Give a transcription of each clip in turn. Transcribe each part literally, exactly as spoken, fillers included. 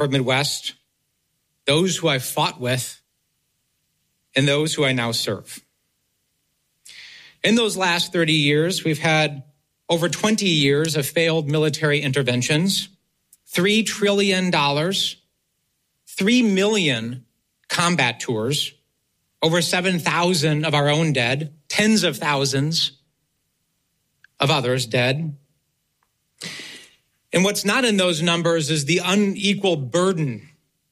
upper Midwest, those who I fought with, and those who I now serve. In those last thirty years, we've had over twenty years of failed military interventions, three trillion dollars, three million combat tours, over seven thousand of our own dead, tens of thousands of others dead. And what's not in those numbers is the unequal burden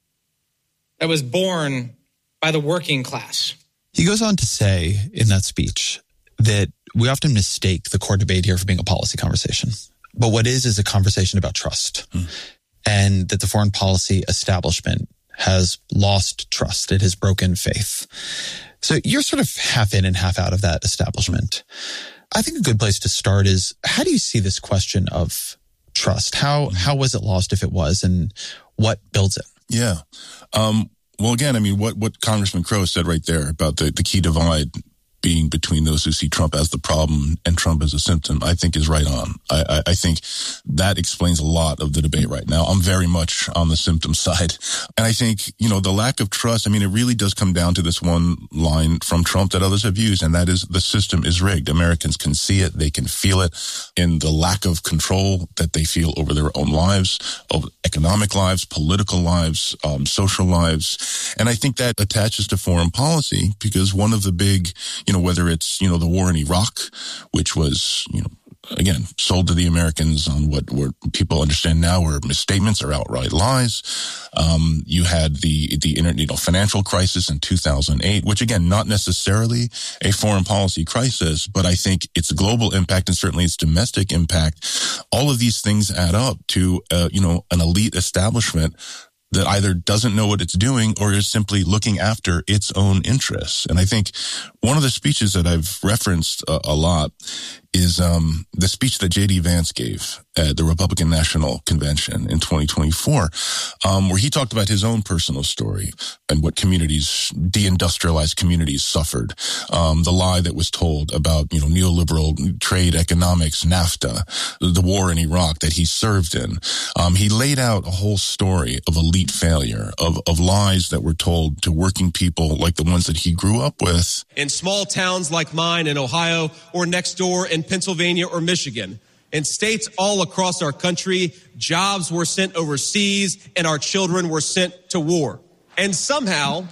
that was borne by the working class. He goes on to say in that speech that we often mistake the core debate here for being a policy conversation. But what is is a conversation about trust. Mm. And that the foreign policy establishment has lost trust. It has broken faith. So you're sort of half in and half out of that establishment. I think a good place to start is, how do you see this question of trust? How mm. how was it lost, if it was, and what builds it? Yeah. Um, well, again, I mean, what, what Congressman Crow said right there about the, the key divide being between those who see Trump as the problem and Trump as a symptom, I think is right on. I, I, I think that explains a lot of the debate right now. I'm very much on the symptom side. And I think, you know, the lack of trust, I mean, it really does come down to this one line from Trump that others have used, and that is, the system is rigged. Americans can see it. They can feel it in the lack of control that they feel over their own lives, of economic lives, political lives, um, social lives. And I think that attaches to foreign policy, because one of the big, you know, whether it's, you know, the war in Iraq, which was, you know, again, sold to the Americans on what, what people understand now were misstatements or outright lies. Um, you had the, the, you know, financial crisis in two thousand eight, which again, not necessarily a foreign policy crisis, but I think its global impact and certainly its domestic impact, all of these things add up to, uh, you know, an elite establishment that either doesn't know what it's doing or is simply looking after its own interests. And I think one of the speeches that I've referenced a, a lot is um the speech that J D Vance gave at the Republican National Convention in twenty twenty-four, um, where he talked about his own personal story and what communities, deindustrialized communities, suffered. Um, the lie that was told about, you know, neoliberal trade economics, NAFTA, the war in Iraq that he served in. Um, he laid out a whole story of elite failure, of, of lies that were told to working people like the ones that he grew up with. In small towns like mine in Ohio, or next door in Pennsylvania or Michigan, in states all across our country, jobs were sent overseas and our children were sent to war. And somehow,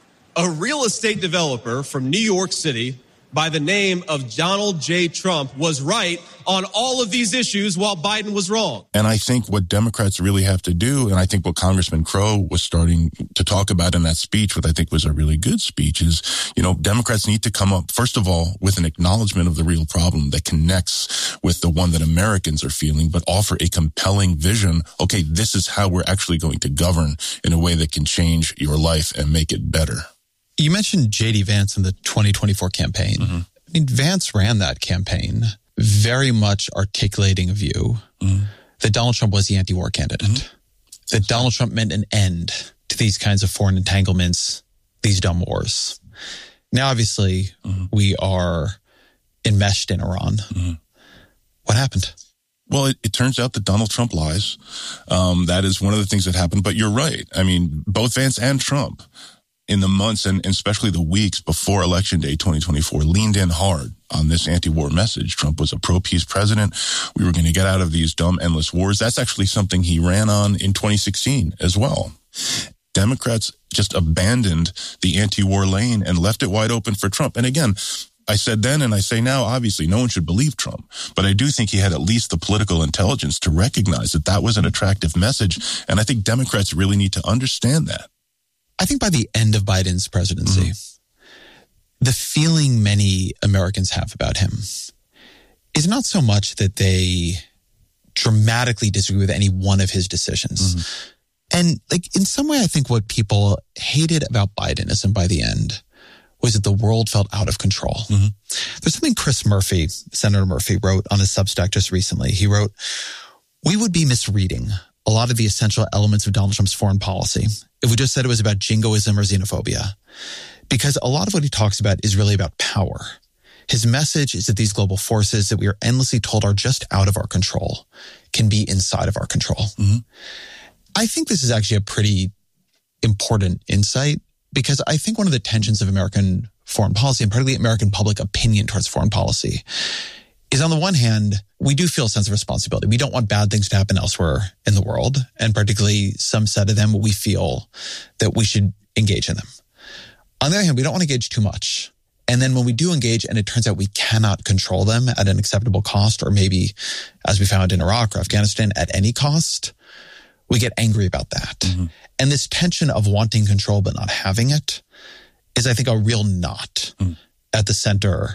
a real estate developer from New York City by the name of Donald J. Trump was right on all of these issues while Biden was wrong. And I think what Democrats really have to do, and I think what Congressman Crow was starting to talk about in that speech, what I think was a really good speech, is, you know, Democrats need to come up, first of all, with an acknowledgement of the real problem that connects with the one that Americans are feeling, but offer a compelling vision. Okay, this is how we're actually going to govern in a way that can change your life and make it better. You mentioned J D Vance in the twenty twenty-four campaign. Mm-hmm. I mean, Vance ran that campaign very much articulating a view mm-hmm. that Donald Trump was the anti-war candidate, mm-hmm. that Donald Trump meant an end to these kinds of foreign entanglements, these dumb wars. Now, obviously, mm-hmm. we are enmeshed in Iran. Mm-hmm. What happened? Well, it, it turns out that Donald Trump lies. Um, that is one of the things that happened. But you're right. I mean, both Vance and Trump, in the months and especially the weeks before Election Day twenty twenty-four, leaned in hard on this anti-war message. Trump was a pro-peace president. We were going to get out of these dumb, endless wars. That's actually something he ran on in twenty sixteen as well. Democrats just abandoned the anti-war lane and left it wide open for Trump. And again, I said then and I say now, obviously, no one should believe Trump. But I do think he had at least the political intelligence to recognize that that was an attractive message. And I think Democrats really need to understand that. I think by the end of Biden's presidency, mm-hmm. the feeling many Americans have about him is not so much that they dramatically disagree with any one of his decisions. Mm-hmm. And like in some way, I think what people hated about Bidenism by the end was that the world felt out of control. Mm-hmm. There's something Chris Murphy, Senator Murphy, wrote on his Substack just recently. He wrote, "We would be misreading a lot of the essential elements of Donald Trump's foreign policy if we just said it was about jingoism or xenophobia, because a lot of what he talks about is really about power. His message is that these global forces that we are endlessly told are just out of our control can be inside of our control." Mm-hmm. I think this is actually a pretty important insight, because I think one of the tensions of American foreign policy, and particularly American public opinion towards foreign policy, is on the one hand, we do feel a sense of responsibility. We don't want bad things to happen elsewhere in the world, and particularly some set of them, we feel that we should engage in them. On the other hand, we don't want to engage too much. And then when we do engage and it turns out we cannot control them at an acceptable cost, or maybe, as we found in Iraq or Afghanistan, at any cost, we get angry about that. Mm-hmm. And this tension of wanting control but not having it is, I think, a real knot mm. at the center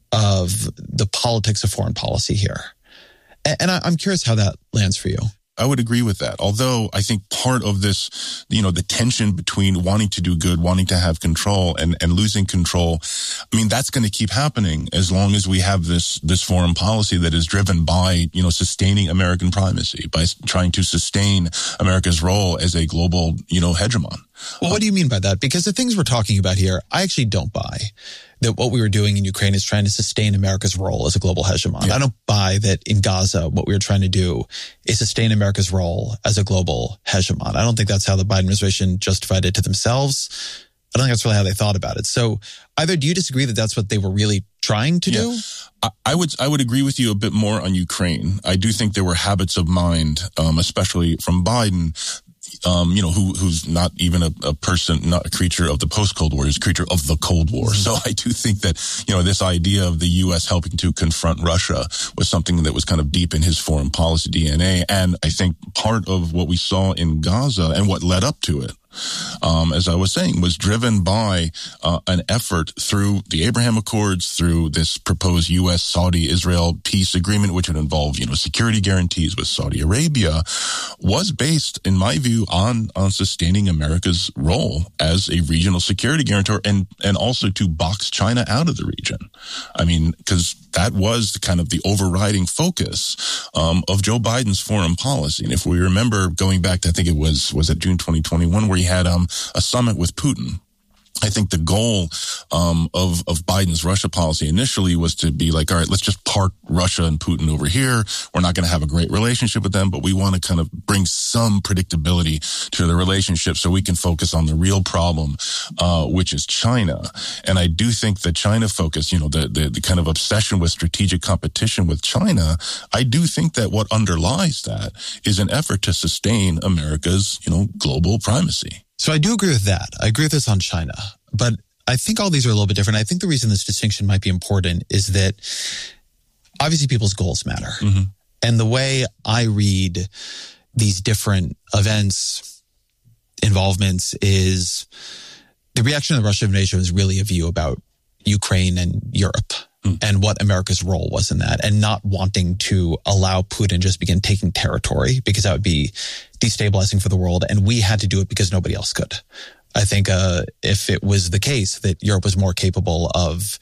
of the politics of foreign policy here. And I'm curious how that lands for you. I would agree with that. Although I think part of this, you know, the tension between wanting to do good, wanting to have control, and, and losing control, I mean, that's going to keep happening as long as we have this, this foreign policy that is driven by, you know, sustaining American primacy, by trying to sustain America's role as a global, you know, hegemon. Well, what do you mean by that? Because the things we're talking about here, I actually don't buy that what we were doing in Ukraine is trying to sustain America's role as a global hegemon. Yeah. I don't buy that in Gaza, what we were trying to do is sustain America's role as a global hegemon. I don't think that's how the Biden administration justified it to themselves. I don't think that's really how they thought about it. So either do you disagree that that's what they were really trying to yeah. do? I, I would I would agree with you a bit more on Ukraine. I do think there were habits of mind, um, especially from Biden, Um, you know, who, who's not even a, a person, not a creature of the post-Cold War, he's a creature of the Cold War. So I do think that, you know, this idea of the U S helping to confront Russia was something that was kind of deep in his foreign policy D N A. And I think part of what we saw in Gaza and what led up to it, Um, as I was saying, was driven by uh, an effort through the Abraham Accords, through this proposed U S Saudi Israel peace agreement, which would involve, you know, security guarantees with Saudi Arabia, was based, in my view, on on sustaining America's role as a regional security guarantor, and and also to box China out of the region. I mean, because that was kind of the overriding focus um, of Joe Biden's foreign policy. And if we remember going back to, I think it was, was it June twenty twenty-one, where he had um, a summit with Putin. I think the goal um, of, of Biden's Russia policy initially was to be like, all right, let's just park Russia and Putin over here. We're not going to have a great relationship with them, but we want to kind of bring some predictability to the relationship so we can focus on the real problem, uh, which is China. And I do think the China focus, you know, the, the, the kind of obsession with strategic competition with China, I do think that what underlies that is an effort to sustain America's, you know, global primacy. So I do agree with that. I agree with this on China, but I think all these are a little bit different. I think the reason this distinction might be important is that obviously people's goals matter. Mm-hmm. And the way I read these different events, involvements, is the reaction of the Russian invasion was really a view about Ukraine and Europe. Mm. And what America's role was in that, and not wanting to allow Putin just begin taking territory, because that would be destabilizing for the world. And we had to do it because nobody else could. I think uh, if it was the case that Europe was more capable of,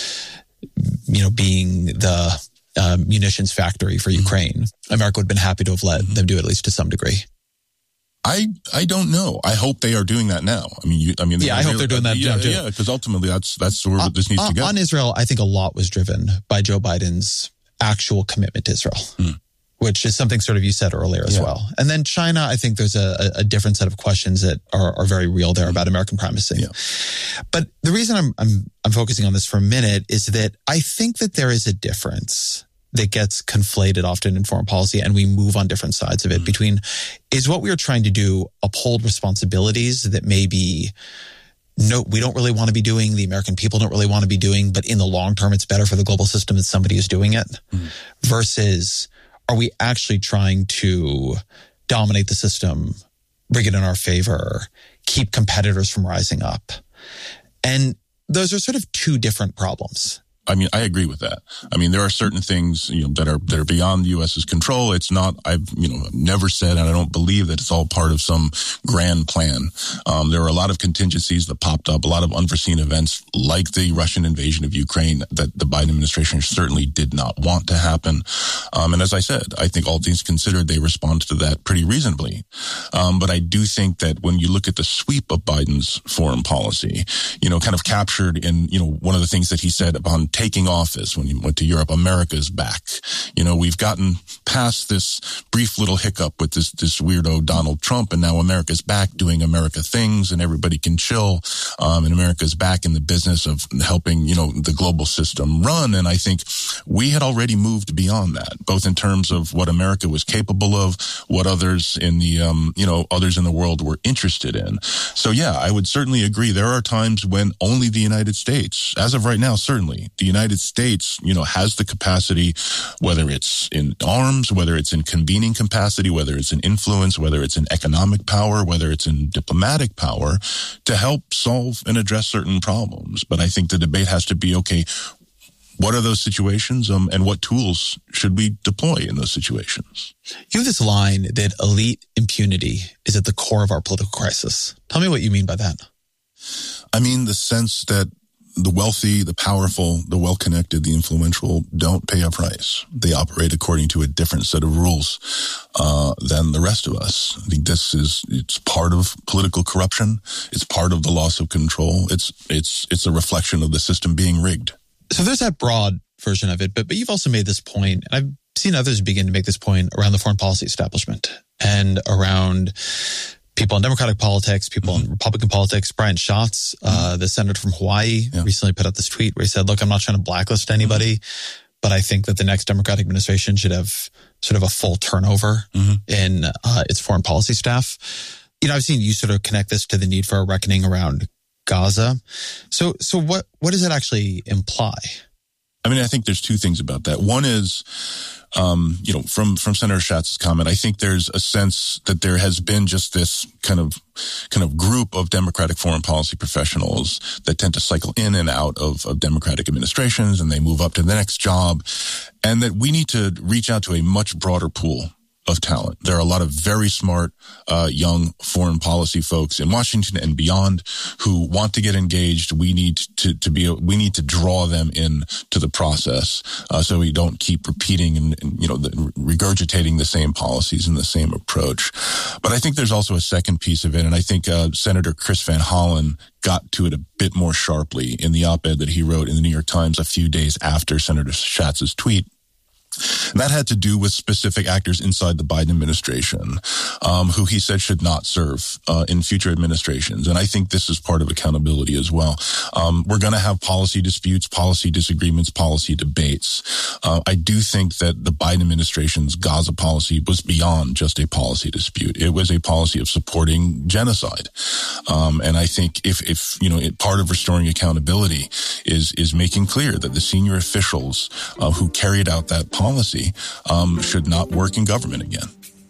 you know, being the uh, munitions factory for mm. Ukraine, America would have been happy to have let mm. them do it, at least to some degree. I I don't know. I hope they are doing that now. I mean, you, I mean, yeah, I hope they're doing that yeah, now too. Yeah, because ultimately that's that's where uh, this needs uh, to go. On Israel, I think a lot was driven by Joe Biden's actual commitment to Israel, mm. which is something sort of you said earlier as yeah. well. And then China, I think there's a, a different set of questions that are, are very real there mm. about American primacy. Yeah. But the reason I'm, I'm I'm focusing on this for a minute is that I think that there is a difference that gets conflated often in foreign policy, and we move on different sides of it, mm-hmm. between is what we are trying to do uphold responsibilities that maybe no, we don't really want to be doing, the American people don't really want to be doing, but in the long term, it's better for the global system that somebody is doing it, mm-hmm. versus are we actually trying to dominate the system, bring it in our favor, keep competitors from rising up? And those are sort of two different problems. I mean, I agree with that. I mean, there are certain things, you know, that are that are beyond the U S's control. It's not, I've, you know, never said, and I don't believe that it's all part of some grand plan. Um, there were a lot of contingencies that popped up, a lot of unforeseen events like the Russian invasion of Ukraine that the Biden administration certainly did not want to happen. Um, and as I said, I think all things considered, they responded to that pretty reasonably. Um, but I do think that when you look at the sweep of Biden's foreign policy, you know, kind of captured in, you know, one of the things that he said upon taking office, when he went to Europe, America's back. You know, we've gotten past this brief little hiccup with this, this weirdo Donald Trump, and now America's back doing America things, and everybody can chill. Um, and America's back in the business of helping, you know, the global system run. And I think we had already moved beyond that, both in terms of what America was capable of, what others in the, um, you know, others in the world were interested in. So yeah, I would certainly agree. There are times when only the United States, as of right now, certainly the United States, you know, has the capacity, whether it's in arms, whether it's in convening capacity, whether it's in influence, whether it's in economic power, whether it's in diplomatic power, to help solve and address certain problems. But I think the debate has to be, okay, what are those situations, um, and what tools should we deploy in those situations? You have this line that elite impunity is at the core of our political crisis. Tell me what you mean by that. I mean the sense that the wealthy, the powerful, the well-connected, the influential don't pay a price. They operate according to a different set of rules uh, than the rest of us. I think this is, it's part of political corruption. It's part of the loss of control. It's, it's, it's a reflection of the system being rigged. So there's that broad version of it, but but you've also made this point, and I've seen others begin to make this point around the foreign policy establishment and around people in Democratic politics, people mm-hmm. in Republican politics. Brian Schatz, mm-hmm. uh, the senator from Hawaii, yeah. recently put out this tweet where he said, look, I'm not trying to blacklist anybody, mm-hmm. but I think that the next Democratic administration should have sort of a full turnover mm-hmm. in uh, its foreign policy staff. You know, I've seen you sort of connect this to the need for a reckoning around Gaza. So, so what, what does it actually imply? I mean, I think there's two things about that. One is, um, you know, from, from Senator Schatz's comment, I think there's a sense that there has been just this kind of, kind of group of Democratic foreign policy professionals that tend to cycle in and out of, of Democratic administrations, and they move up to the next job, and that we need to reach out to a much broader pool of talent. There are a lot of very smart, uh, young foreign policy folks in Washington and beyond who want to get engaged. We need to, to be, we need to draw them in to the process, uh, so we don't keep repeating and, and you know, the, regurgitating the same policies and the same approach. But I think there's also a second piece of it, and I think, uh, Senator Chris Van Hollen got to it a bit more sharply in the op-ed that he wrote in the New York Times a few days after Senator Schatz's tweet. And that had to do with specific actors inside the Biden administration, um, who he said should not serve uh, in future administrations. And I think this is part of accountability as well. Um, we're going to have policy disputes, policy disagreements, policy debates. Uh, I do think that the Biden administration's Gaza policy was beyond just a policy dispute. It was a policy of supporting genocide. Um, and I think if, if you know, it, part of restoring accountability is is making clear that the senior officials uh, who carried out that policy policy um, should not work in government again.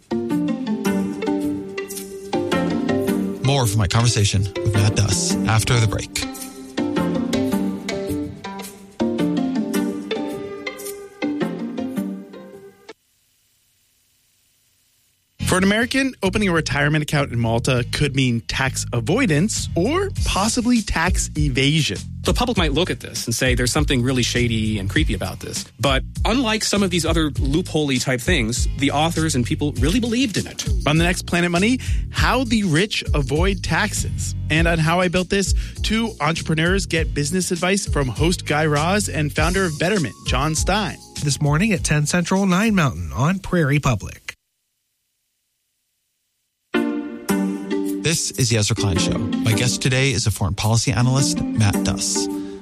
More from my conversation with Matt Duss after the break. For an American, opening a retirement account in Malta could mean tax avoidance or possibly tax evasion. The public might look at this and say there's something really shady and creepy about this. But unlike some of these other loophole-y type things, the authors and people really believed in it. On the next Planet Money, how the rich avoid taxes. And on How I Built This, two entrepreneurs get business advice from host Guy Raz and founder of Betterment, John Stein. This morning at ten Central, nine Mountain on Prairie Public. This is the Ezra Klein Show. My guest today is a foreign policy analyst, Matt Duss.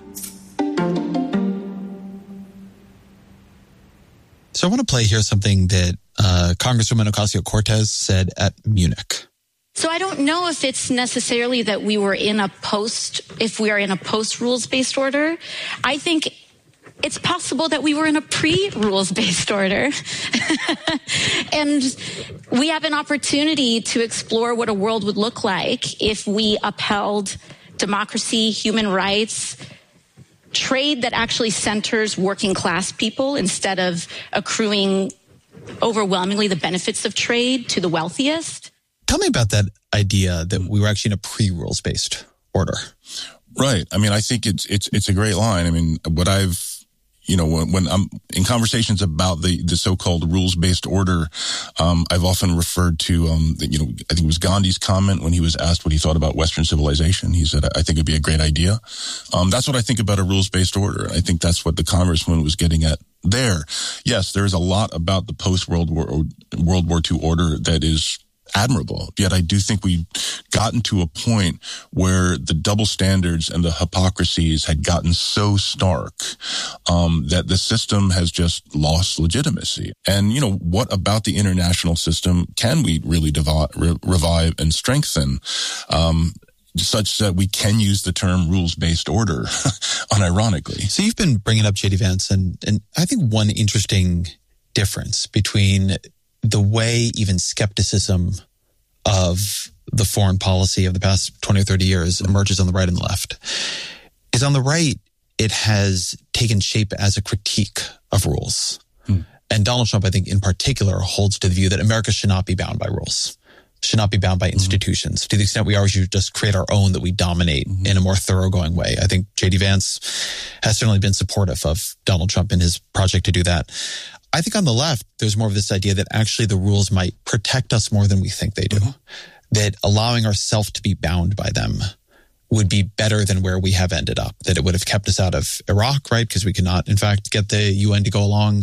So I want to play here something that uh, Congresswoman Ocasio-Cortez said at Munich. So I don't know if it's necessarily that we were in a post, if we are in a post-rules-based order. I think it's possible that we were in a pre-rules-based order. And we have an opportunity to explore what a world would look like if we upheld democracy, human rights, trade that actually centers working class people instead of accruing overwhelmingly the benefits of trade to the wealthiest. Tell me about that idea that we were actually in a pre-rules-based order. Right. I mean, I think it's it's it's a great line. I mean, what I've you know, when, when I'm in conversations about the, the so-called rules-based order, um, I've often referred to, um, the, you know, I think it was Gandhi's comment when he was asked what he thought about Western civilization. He said, I think it'd be a great idea. Um, that's what I think about a rules-based order. I think that's what the congressman was getting at there. Yes, there is a lot about the post-World War, World War Two order that is admirable. Yet I do think we've gotten to a point where the double standards and the hypocrisies had gotten so stark um, that the system has just lost legitimacy. And, you know, what about the international system can we really devi- re- revive and strengthen? Um, such that we can use the term rules-based order, unironically. So you've been bringing up J D Vance, and, and I think one interesting difference between the way even skepticism of the foreign policy of the past twenty or thirty years emerges on the right and the left is on the right, it has taken shape as a critique of rules. Hmm. And Donald Trump, I think in particular, holds to the view that America should not be bound by rules, should not be bound by institutions. Mm-hmm. To the extent we are, we should just create our own that we dominate mm-hmm. in a more thoroughgoing way. I think J D Vance has certainly been supportive of Donald Trump in his project to do that. I think on the left, there's more of this idea that actually the rules might protect us more than we think they do. Mm-hmm. That allowing ourselves to be bound by them would be better than where we have ended up. That it would have kept us out of Iraq, right? Because we could not, in fact, get the U N to go along.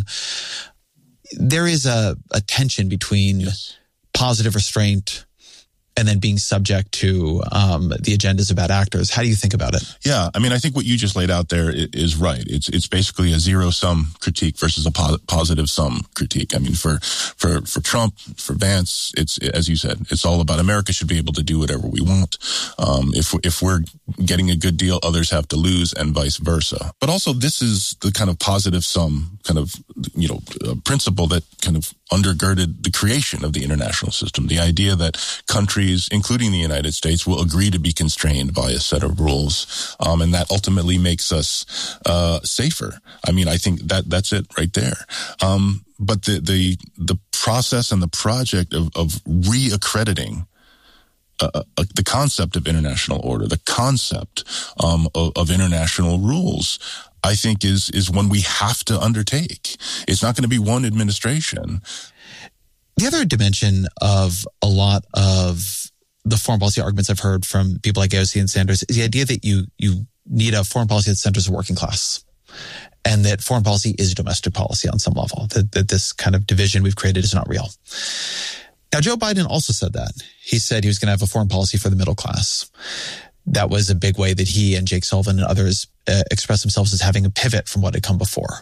There is a, a tension between yes. positive restraint and then being subject to um, the agendas of bad actors. How do you think about it? Yeah, I mean, I think what you just laid out there is right. It's it's basically a zero-sum critique versus a po- positive-sum critique. I mean, for for for Trump, for Vance, it's, as you said, it's all about America should be able to do whatever we want. Um, if if we're getting a good deal, others have to lose, and vice versa. But also, this is the kind of positive-sum kind of, you know, uh, principle that kind of undergirded the creation of the international system. The idea that countries, including the United States, will agree to be constrained by a set of rules, um, and that ultimately makes us uh, safer. I mean, I think that that's it right there. Um, but the the the process and the project of of reaccrediting Uh, uh, the concept of international order, the concept um, of, of international rules, I think is is one we have to undertake. It's not going to be one administration. The other dimension of a lot of the foreign policy arguments I've heard from people like A O C and Sanders is the idea that you you need a foreign policy that centers the working class, and that foreign policy is domestic policy on some level, that, that this kind of division we've created is not real. Now, Joe Biden also said that. He said he was going to have a foreign policy for the middle class. That was a big way that he and Jake Sullivan and others uh, expressed themselves as having a pivot from what had come before.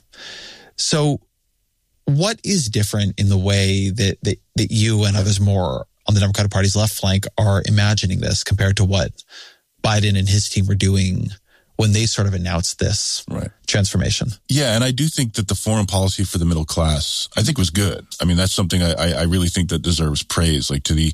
So what is different in the way that, that, that you and others more on the Democratic Party's left flank are imagining this compared to what Biden and his team were doing when they sort of announced this right. transformation? Yeah, and I do think that the foreign policy for the middle class, I think was good. I mean, that's something I, I really think that deserves praise. Like to the,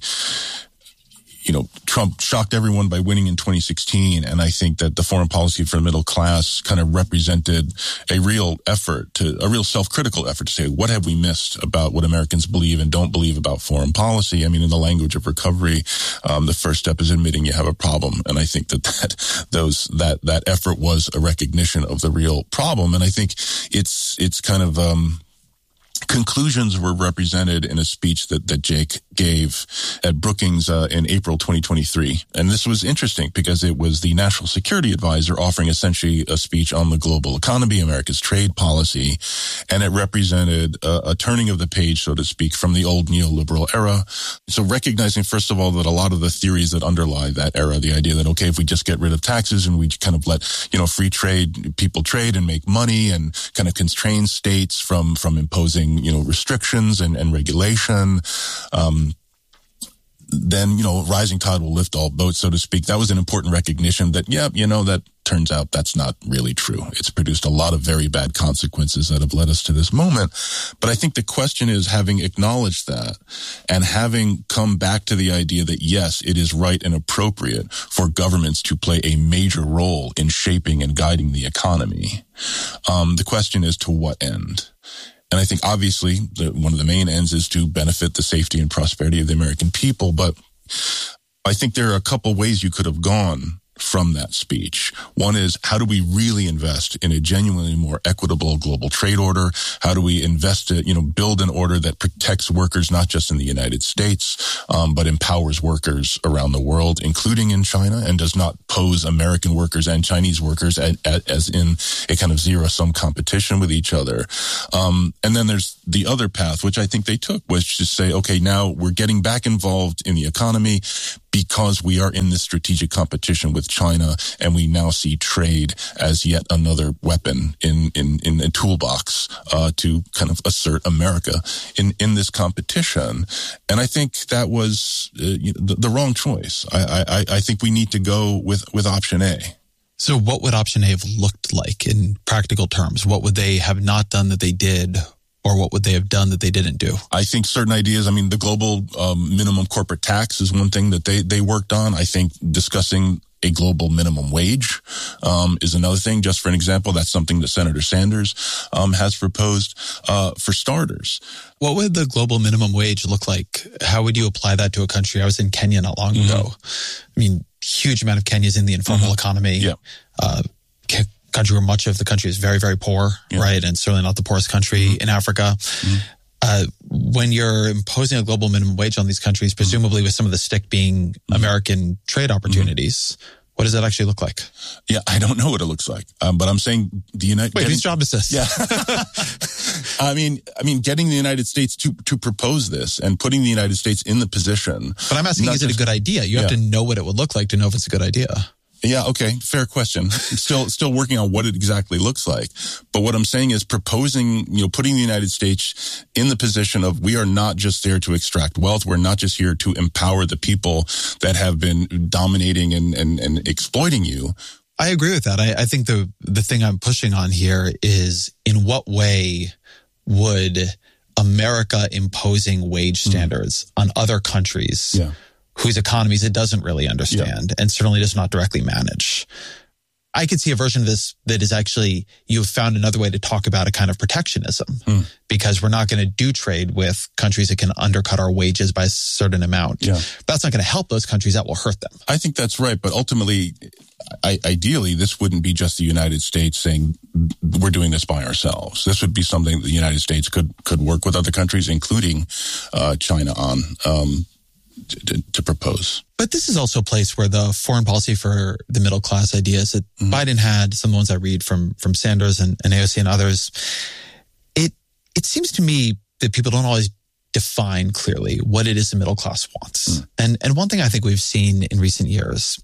you know, Trump shocked everyone by winning in twenty sixteen. And I think that the foreign policy for the middle class kind of represented a real effort to, a real self-critical effort to say, what have we missed about what Americans believe and don't believe about foreign policy? I mean, in the language of recovery, um, the first step is admitting you have a problem. And I think that that, those, that, that effort was a recognition of the real problem. And I think it's, it's kind of, um, conclusions were represented in a speech that, that Jake gave at Brookings uh, in April twenty twenty-three. And this was interesting because it was the national security advisor offering essentially a speech on the global economy, America's trade policy. And it represented a, a turning of the page, so to speak, from the old neoliberal era. So recognizing, first of all, that a lot of the theories that underlie that era, the idea that, okay, if we just get rid of taxes and we kind of let, you know, free trade, people trade and make money and kind of constrain states from, from imposing, you know, restrictions and, and regulation, um, then, you know, rising tide will lift all boats, so to speak. That was an important recognition that, yeah, you know, that turns out that's not really true. It's produced a lot of very bad consequences that have led us to this moment. But I think the question is, having acknowledged that and having come back to the idea that, yes, it is right and appropriate for governments to play a major role in shaping and guiding the economy. Um, the question is, to what end? And I think obviously the, one of the main ends is to benefit the safety and prosperity of the American people. But I think there are a couple ways you could have gone from that speech. One is, how do we really invest in a genuinely more equitable global trade order? How do we invest, it, you know, build an order that protects workers, not just in the United States, um, but empowers workers around the world, including in China, and does not pose American workers and Chinese workers as, as in a kind of zero-sum competition with each other. Um, and then there's the other path, which I think they took, was to say, okay, now we're getting back involved in the economy because we are in this strategic competition with China, and we now see trade as yet another weapon in, in, in a toolbox uh, to kind of assert America in, in this competition. And I think that was uh, the, the wrong choice. I, I, I think we need to go with, with option A. So what would option A have looked like in practical terms? What would they have not done that they did? Or what would they have done that they didn't do? I think certain ideas, I mean, the global um, minimum corporate tax is one thing that they, they worked on. I think discussing a global minimum wage um, is another thing. Just for an example, that's something that Senator Sanders um, has proposed uh, for starters. What would the global minimum wage look like? How would you apply that to a country? I was in Kenya not long mm-hmm. ago. I mean, huge amount of Kenyans in the informal mm-hmm. economy. Yeah. Uh, country where much of the country is very, very poor, yeah. right? And certainly not the poorest country mm-hmm. in Africa. Mm-hmm. Uh, when you're imposing a global minimum wage on these countries, presumably mm-hmm. with some of the stick being mm-hmm. American trade opportunities, mm-hmm. what does that actually look like? Yeah, I don't know what it looks like, um, but I'm saying the United. Wait, whose job is this? Yeah, I mean, I mean, getting the United States to to propose this and putting the United States in the position. But I'm asking, is just, it a good idea? You have yeah. to know what it would look like to know if it's a good idea. Yeah, okay, fair question. Still, still working on what it exactly looks like. But what I'm saying is proposing, you know, putting the United States in the position of, we are not just there to extract wealth. We're not just here to empower the people that have been dominating and, and, and exploiting you. I agree with that. I, I think the, the thing I'm pushing on here is, in what way would America imposing wage standards mm. on other countries yeah. whose economies it doesn't really understand yeah. and certainly does not directly manage. I could see a version of this that is actually, you've found another way to talk about a kind of protectionism mm. because we're not going to do trade with countries that can undercut our wages by a certain amount. Yeah. That's not going to help those countries. That will hurt them. I think that's right. But ultimately, I, ideally, this wouldn't be just the United States saying we're doing this by ourselves. This would be something that the United States could, could work with other countries, including uh, China on. Um, To, to propose. But this is also a place where the foreign policy for the middle class ideas that mm-hmm. Biden had, some of the ones I read from from Sanders and, and A O C and others, it it seems to me that people don't always define clearly what it is the middle class wants. Mm. And and one thing I think we've seen in recent years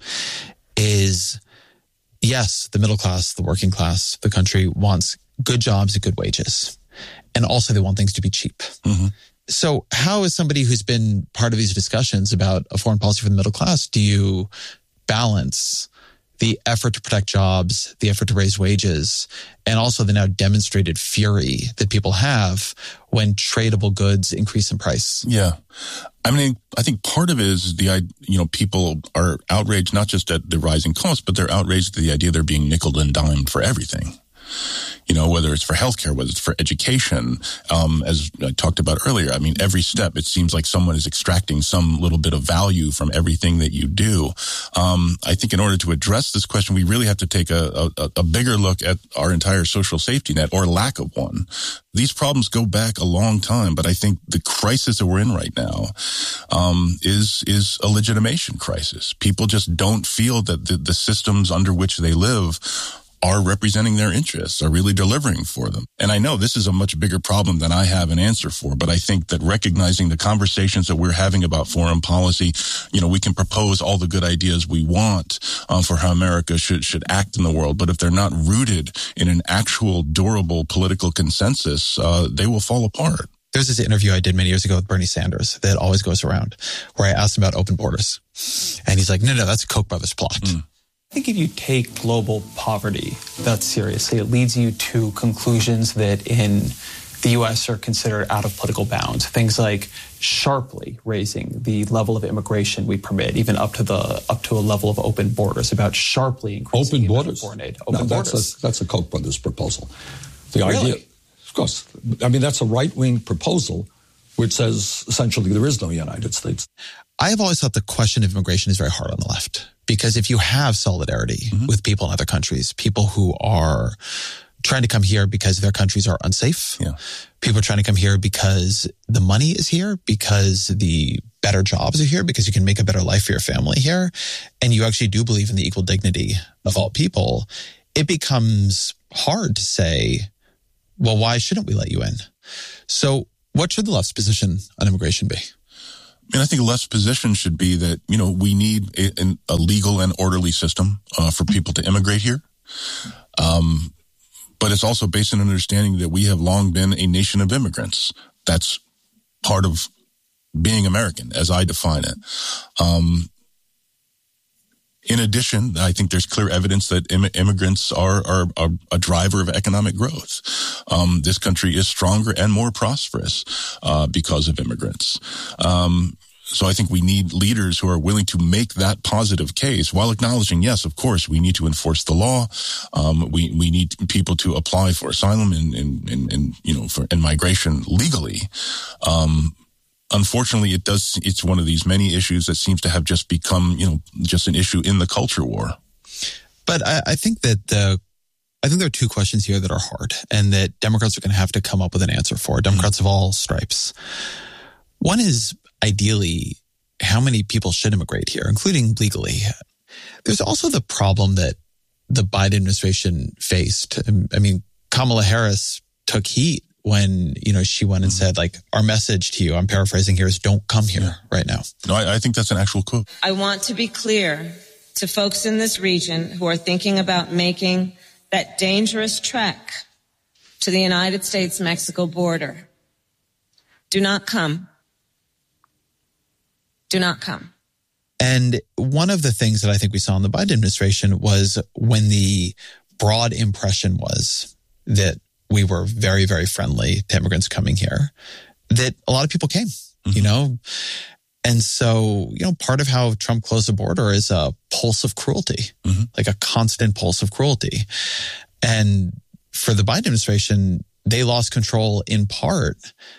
is, yes, the middle class, the working class, the country wants good jobs at good wages. And also they want things to be cheap. Mm-hmm. So how, as somebody who's been part of these discussions about a foreign policy for the middle class, do you balance the effort to protect jobs, the effort to raise wages, and also the now demonstrated fury that people have when tradable goods increase in price? Yeah. I mean, I think part of it is the, you know, people are outraged not just at the rising costs, but they're outraged at the idea they're being nickeled and dimed for everything. You know, whether it's for healthcare, whether it's for education, um, as I talked about earlier, I mean, every step, it seems like someone is extracting some little bit of value from everything that you do. Um, I think in order to address this question, we really have to take a, a, a bigger look at our entire social safety net, or lack of one. These problems go back a long time, but I think the crisis that we're in right now um, is is a legitimation crisis. People just don't feel that the, the systems under which they live are representing their interests, are really delivering for them. And I know this is a much bigger problem than I have an answer for, but I think that recognizing the conversations that we're having about foreign policy, you know, we can propose all the good ideas we want um, for how America should should act in the world, but if they're not rooted in an actual durable political consensus, uh, they will fall apart. There's this interview I did many years ago with Bernie Sanders that always goes around, where I asked him about open borders. And he's like, no, no, that's a Koch brothers plot. Mm. I think if you take global poverty that seriously, it leads you to conclusions that in the U S are considered out of political bounds. Things like sharply raising the level of immigration we permit, even up to the up to a level of open borders, about sharply increasing open borders. Foreign aid. Open no, that's borders. A, that's a Koch brothers proposal. The really? idea, of course, I mean, that's a right-wing proposal which says essentially there is no United States. I have always thought the question of immigration is very hard on the left, because if you have solidarity mm-hmm. with people in other countries, people who are trying to come here because their countries are unsafe, yeah. people are trying to come here because the money is here, because the better jobs are here, because you can make a better life for your family here, and you actually do believe in the equal dignity of all people, it becomes hard to say, well, why shouldn't we let you in? So what should the left's position on immigration be? I mean, I think the left's position should be that, you know, we need a, a legal and orderly system uh, for people to immigrate here. Um, but it's also based on an understanding that we have long been a nation of immigrants. That's part of being American, as I define it. Um, in addition, I think there's clear evidence that Im- immigrants are, are, are a driver of economic growth. Um, this country is stronger and more prosperous uh, because of immigrants. Um, so I think we need leaders who are willing to make that positive case while acknowledging, yes, of course, we need to enforce the law. Um, we, we need people to apply for asylum and, and, and, and you know, for, and migration legally. Um, Unfortunately, it does. It's one of these many issues that seems to have just become, you know, just an issue in the culture war. But I, I think that the, I think there are two questions here that are hard, and that Democrats are going to have to come up with an answer for. Democrats mm-hmm. of all stripes. One is ideally how many people should immigrate here, including legally. There's also the problem that the Biden administration faced. I mean, Kamala Harris took heat when, you know, she went and mm-hmm. said, like, our message to you, I'm paraphrasing here, is don't come here yeah. right now. No, I, I think that's an actual quote. I want to be clear to folks in this region who are thinking about making that dangerous trek to the United States-Mexico border. Do not come. Do not come. And one of the things that I think we saw in the Biden administration was when the broad impression was that we were very, very friendly to immigrants coming here, that a lot of people came, mm-hmm. you know? And so, you know, part of how Trump closed the border is a pulse of cruelty, mm-hmm. like a constant pulse of cruelty. And for the Biden administration, they lost control in part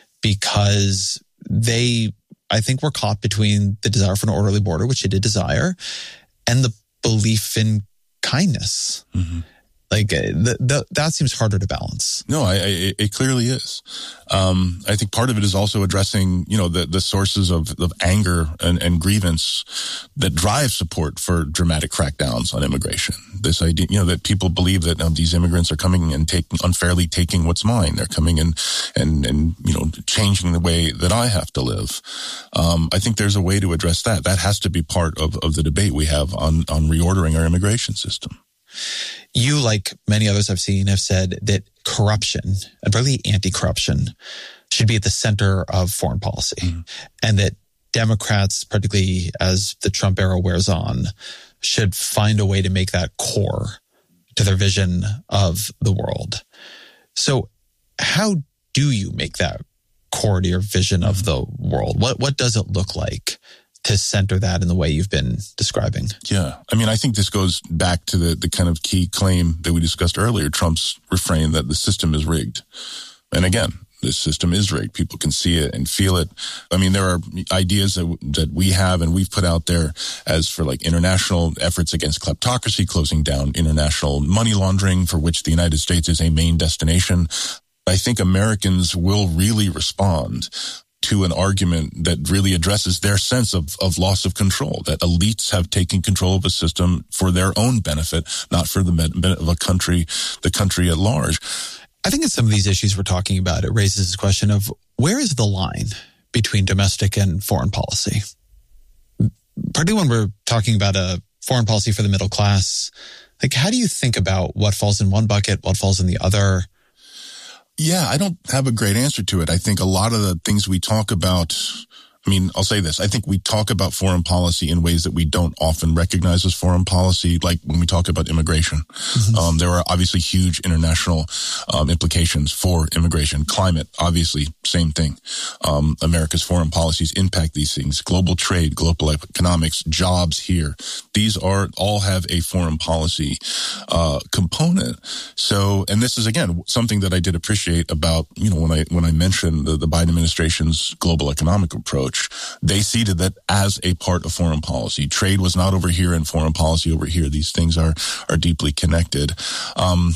because they, I think, were caught between the desire for an orderly border, which they did desire, and the belief in kindness. Mm-hmm. Like the, the, that seems harder to balance. No, I, I, it clearly is. Um, I think part of it is also addressing, you know, the, the sources of, of anger and, and grievance that drive support for dramatic crackdowns on immigration. This idea, you know, that people believe that um, these immigrants are coming and taking unfairly taking what's mine. They're coming and and and you know, changing the way that I have to live. Um, I think there's a way to address that. That has to be part of, of the debate we have on on reordering our immigration system. You, like many others I've seen, have said that corruption, and particularly anti-corruption, should be at the center of foreign policy. Mm-hmm. And that Democrats, particularly as the Trump era wears on, should find a way to make that core to their vision of the world. So how do you make that core to your vision of the world? What what does it look like to center that in the way you've been describing? Yeah. I mean, I think this goes back to the, the kind of key claim that we discussed earlier, Trump's refrain that the system is rigged. And again, this system is rigged. People can see it and feel it. I mean, there are ideas that, that we have and we've put out there as for like international efforts against kleptocracy, closing down international money laundering, for which the United States is a main destination. I think Americans will really respond to an argument that really addresses their sense of, of loss of control, that elites have taken control of a system for their own benefit, not for the benefit of a country, the country at large. I think in some of these issues we're talking about, it raises this question of where is the line between domestic and foreign policy? Particularly when we're talking about a foreign policy for the middle class, like how do you think about what falls in one bucket, what falls in the other? Yeah, I don't have a great answer to it. I think a lot of the things we talk about, I mean, I'll say this. I think we talk about foreign policy in ways that we don't often recognize as foreign policy, like when we talk about immigration. Mm-hmm. Um, there are obviously huge international um, implications for immigration. Climate, obviously, same thing. Um, America's foreign policies impact these things. Global trade, global economics, jobs here. These are all have a foreign policy uh, component. So, and this is, again, something that I did appreciate about, you know, when I when I mentioned the, the Biden administration's global economic approach. approach. They seeded that as a part of foreign policy. Trade was not over here and foreign policy over here. These things are, are deeply connected. Um,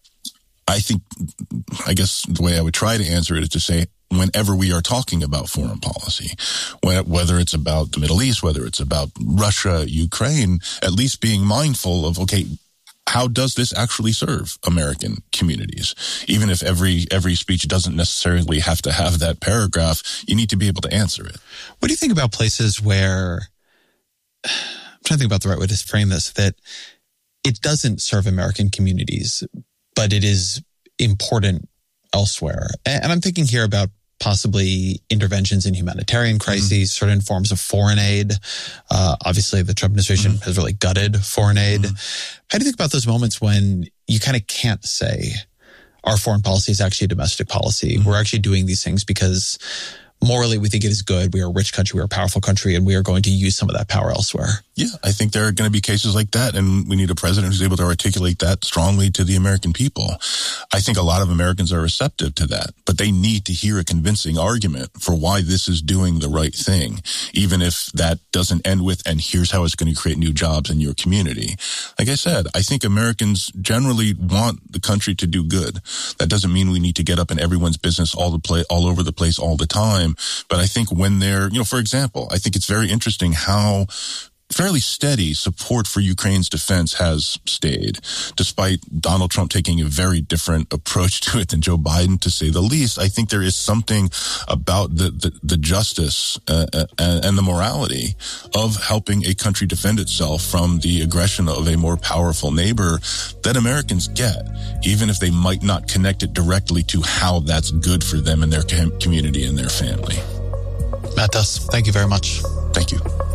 I think, I guess the way I would try to answer it is to say, whenever we are talking about foreign policy, whether it's about the Middle East, whether it's about Russia, Ukraine, at least being mindful of, okay, how does this actually serve American communities? Even if every every speech doesn't necessarily have to have that paragraph, you need to be able to answer it. What do you think about places where, I'm trying to think about the right way to frame this, that it doesn't serve American communities, but it is important elsewhere? And I'm thinking here about possibly interventions in humanitarian crises, mm-hmm. certain forms of foreign aid. Uh, obviously, the Trump administration mm-hmm. has really gutted foreign aid. Mm-hmm. How do you think about those moments when you kind of can't say our foreign policy is actually a domestic policy? Mm-hmm. We're actually doing these things because morally we think it is good. We are a rich country. We're a powerful country, and we are going to use some of that power elsewhere. Yeah, I think there are going to be cases like that, and we need a president who's able to articulate that strongly to the American people. I think a lot of Americans are receptive to that, but they need to hear a convincing argument for why this is doing the right thing, even if that doesn't end with, and here's how it's going to create new jobs in your community. Like I said, I think Americans generally want the country to do good. That doesn't mean we need to get up in everyone's business all the play, all over the place all the time. But I think when they're, you know, for example, I think it's very interesting how fairly steady support for Ukraine's defense has stayed, despite Donald Trump taking a very different approach to it than Joe Biden, to say the least. I think there is something about the, the, the justice uh, uh, and the morality of helping a country defend itself from the aggression of a more powerful neighbor that Americans get, even if they might not connect it directly to how that's good for them and their community and their family. Matt Duss, thank you very much. Thank you.